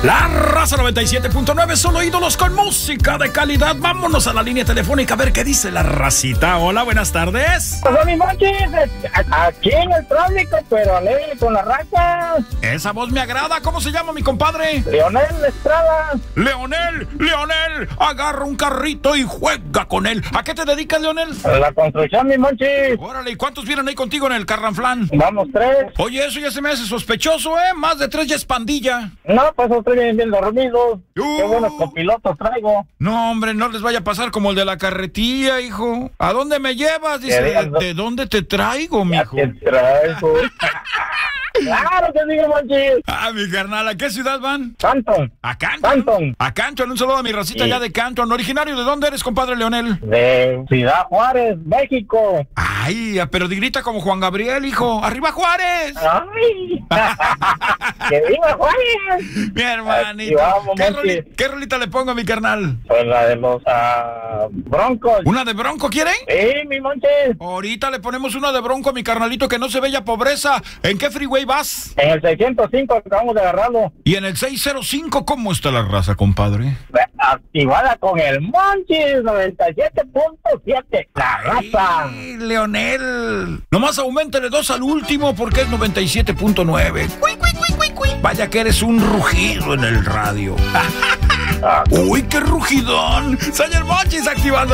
La Raza 97.9, solo ídolos con música de calidad. Vámonos a la línea telefónica a ver qué dice la racita. Hola, buenas tardes. Pues mi Monchis, aquí en el tráfico, pero alegre con la raza. Esa voz me agrada. ¿Cómo se llama mi compadre? Leonel Estrada. Leonel, agarra un carrito y juega con él. ¿A qué te dedicas, Leonel? A la construcción, mi Monchis. Órale, ¿y cuántos vienen ahí contigo en el carranflán? Vamos 3. Oye, eso ya se me hace sospechoso, ¿eh? Más de 3 ya es pandilla. No, pues estoy bien dormido. Qué buenos copilotos traigo. No, hombre, no les vaya a pasar como el de la carretilla, hijo. ¿A dónde me llevas? Dice, ¿de dónde te traigo, mijo? ¿Qué traigo? Claro que sí, Monchis. Mi carnal, ¿a qué ciudad van? Canton. ¿A Canton? A Canton, un saludo a mi racita allá de Canton. ¿Originario de dónde eres, compadre Leonel? De Ciudad Juárez, México. Ay, pero grita como Juan Gabriel, hijo. ¡Arriba Juárez! ¡Ay! ¡Que viva Juárez! Mi hermanito. Vamos, ¿Qué rolita le pongo a mi carnal? Pues la de los Broncos. ¿Una de Bronco quieren? Sí, mi Monchis. Ahorita le ponemos una de Bronco a mi carnalito, que no se vea pobreza. ¿En qué freeway vas? En el 605 acabamos de agarrarlo. ¿Y en el 605 cómo está la raza, compadre? Activada con el Monchis 97.7. La raza. Leonel, nomás auméntale 2 al último porque es 97.9. Vaya que eres un rugido en el radio. Uy, qué rugidón. Soy el Monchis activando